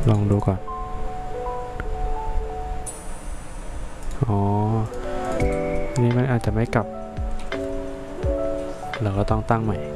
ลองดูก่อนอ๋อนี่มันอาจจะไม่กลับเราก็ต้องตั้งใหม่